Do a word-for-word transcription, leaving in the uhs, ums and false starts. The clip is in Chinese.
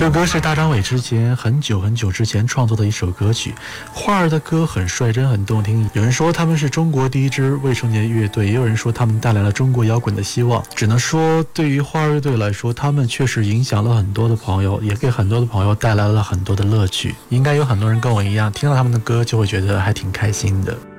这首歌是大张伟之前很久很久之前创作的一首歌曲，花儿的歌很率真很动听，有人说他们是中国第一支未成年乐队，也有人说他们带来了中国摇滚的希望。只能说对于花儿乐队来说，他们确实影响了很多的朋友，也给很多的朋友带来了很多的乐趣。应该有很多人跟我一样，听到他们的歌就会觉得还挺开心的。